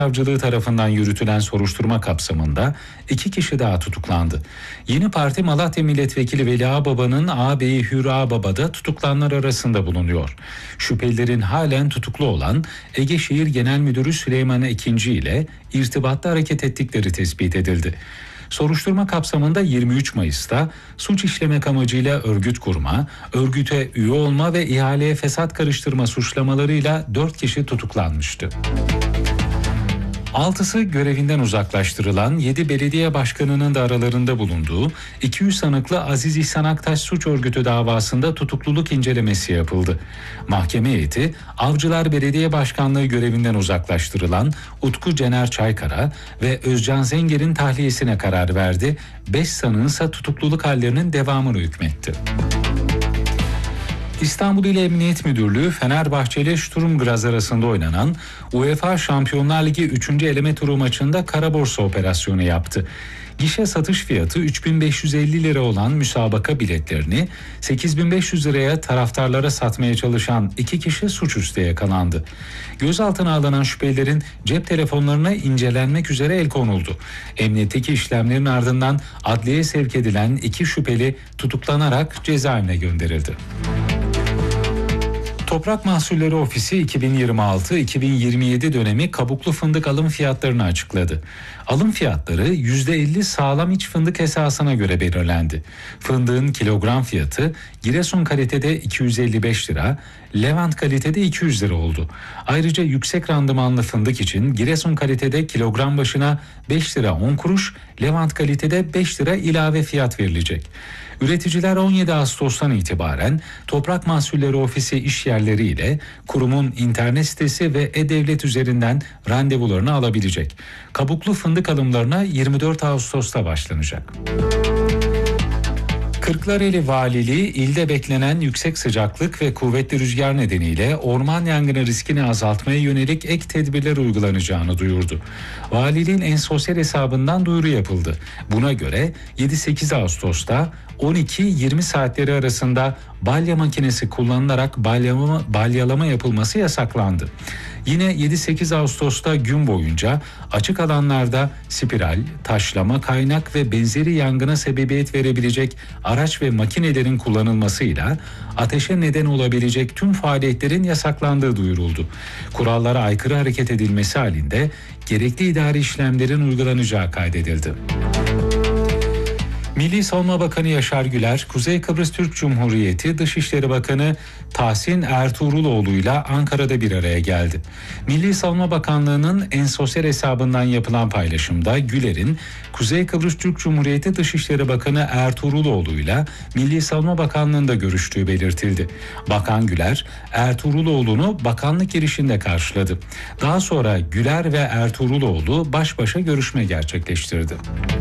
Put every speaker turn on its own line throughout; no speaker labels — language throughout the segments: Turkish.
Savcılığı tarafından yürütülen soruşturma kapsamında 2 kişi daha tutuklandı. Yeni Parti Malatya Milletvekili Veli Ağbaba'nın ağabeyi Hür Ağbaba da tutuklananlar arasında bulunuyor. Şüphelilerin halen tutuklu olan Ege Şehir Genel Müdürü Süleyman Ekinci ile irtibatta hareket ettikleri tespit edildi. Soruşturma kapsamında 23 Mayıs'ta suç işlemek amacıyla örgüt kurma, örgüte üye olma ve ihaleye fesat karıştırma suçlamalarıyla 4 kişi tutuklanmıştı. 6'sı görevinden uzaklaştırılan 7 belediye başkanının da aralarında bulunduğu 200 sanıklı Aziz İhsan Aktaş suç örgütü davasında tutukluluk incelemesi yapıldı. Mahkeme heyeti Avcılar Belediye Başkanlığı görevinden uzaklaştırılan Utku Cener Çaykara ve Özcan Zenger'in tahliyesine karar verdi. 5 sanığın ise tutukluluk hallerinin devamını hükmetti. İstanbul İl Emniyet Müdürlüğü Fenerbahçe ile Sturm Graz arasında oynanan UEFA Şampiyonlar Ligi 3. eleme turu maçında kara borsa operasyonu yaptı. Gişe satış fiyatı 3.550 lira olan müsabaka biletlerini 8.500 liraya taraftarlara satmaya çalışan 2 kişi suçüstü yakalandı. Gözaltına alınan şüphelilerin cep telefonlarına incelenmek üzere el konuldu. Emniyetteki işlemlerin ardından adliyeye sevk edilen 2 şüpheli tutuklanarak cezaevine gönderildi. Toprak Mahsulleri Ofisi 2026-2027 dönemi kabuklu fındık alım fiyatlarını açıkladı. Alım fiyatları %50 sağlam iç fındık esasına göre belirlendi. Fındığın kilogram fiyatı Giresun kalitede 255 lira, Levant kalitede 200 lira oldu. Ayrıca yüksek randımanlı fındık için Giresun kalitede kilogram başına 5 lira 10 kuruş, Levant kalitede 5 lira ilave fiyat verilecek. Üreticiler 17 Ağustos'tan itibaren Toprak Mahsulleri Ofisi iş yerleri ile kurumun internet sitesi ve e-devlet üzerinden randevularını alabilecek. Kabuklu fındık alımlarına 24 Ağustos'ta başlanacak. Kırklareli Valiliği ilde beklenen yüksek sıcaklık ve kuvvetli rüzgar nedeniyle orman yangını riskini azaltmaya yönelik ek tedbirler uygulanacağını duyurdu. Valiliğin en sosyal hesabından duyuru yapıldı. Buna göre 7-8 Ağustos'ta 12-20 saatleri arasında balya makinesi kullanılarak balyalama yapılması yasaklandı. Yine 7-8 Ağustos'ta gün boyunca açık alanlarda spiral, taşlama, kaynak ve benzeri yangına sebebiyet verebilecek araç ve makinelerin kullanılmasıyla ateşe neden olabilecek tüm faaliyetlerin yasaklandığı duyuruldu. Kurallara aykırı hareket edilmesi halinde gerekli idari işlemlerin uygulanacağı kaydedildi. Milli Savunma Bakanı Yaşar Güler, Kuzey Kıbrıs Türk Cumhuriyeti Dışişleri Bakanı Tahsin Ertuğruloğlu ile Ankara'da bir araya geldi. Milli Savunma Bakanlığı'nın en sosyal hesabından yapılan paylaşımda Güler'in Kuzey Kıbrıs Türk Cumhuriyeti Dışişleri Bakanı Ertuğruloğlu ile Milli Savunma Bakanlığı'nda görüştüğü belirtildi. Bakan Güler, Ertuğruloğlu'nu bakanlık girişinde karşıladı. Daha sonra Güler ve Ertuğruloğlu baş başa görüşme gerçekleştirdi.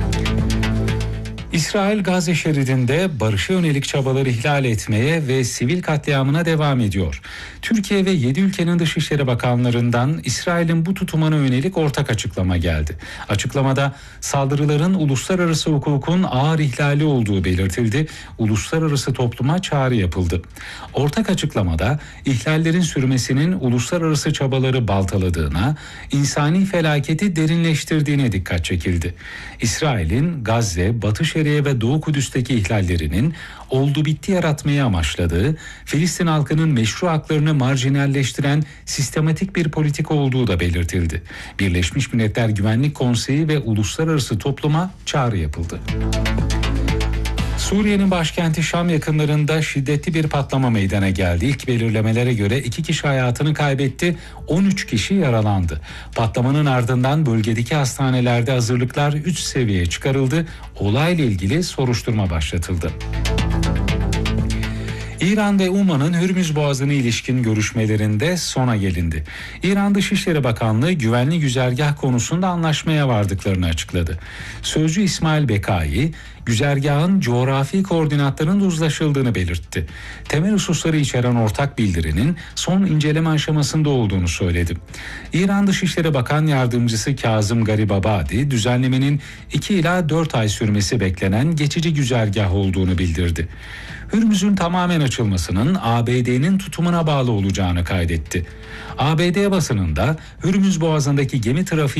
İsrail Gazze şeridinde barışa yönelik çabaları ihlal etmeye ve sivil katliamına devam ediyor. Türkiye ve 7 ülkenin Dışişleri Bakanlarından İsrail'in bu tutumuna yönelik ortak açıklama geldi. Açıklamada saldırıların uluslararası hukukun ağır ihlali olduğu belirtildi. Uluslararası topluma çağrı yapıldı. Ortak açıklamada ihlallerin sürmesinin uluslararası çabaları baltaladığına, insani felaketi derinleştirdiğine dikkat çekildi. İsrail'in Gazze, Batı Şeria ve Doğu Kudüs'teki ihlallerinin oldu bitti yaratmayı amaçladığı, Filistin halkının meşru haklarını marjinalleştiren sistematik bir politika olduğu da belirtildi. Birleşmiş Milletler Güvenlik Konseyi ve uluslararası topluma çağrı yapıldı. Suriye'nin başkenti Şam yakınlarında şiddetli bir patlama meydana geldi. İlk belirlemelere göre 2 kişi hayatını kaybetti, 13 kişi yaralandı. Patlamanın ardından bölgedeki hastanelerde hazırlıklar 3 seviyeye çıkarıldı. Olayla ilgili soruşturma başlatıldı. İran ve Umman'ın Hürmüz Boğazı'na ilişkin görüşmelerinde sona gelindi. İran Dışişleri Bakanlığı güvenli güzergah konusunda anlaşmaya vardıklarını açıkladı. Sözcü İsmail Bekai, güzergahın coğrafi koordinatlarının uzlaşıldığını belirtti. Temel hususları içeren ortak bildirinin son inceleme aşamasında olduğunu söyledi. İran Dışişleri Bakan Yardımcısı Kazım Garibabadi, düzenlemenin 2 ila 4 ay sürmesi beklenen geçici güzergah olduğunu bildirdi. Hürmüz'ün tamamen açılmasının ABD'nin tutumuna bağlı olacağını kaydetti. ABD basınında Hürmüz Boğazı'ndaki gemi trafiği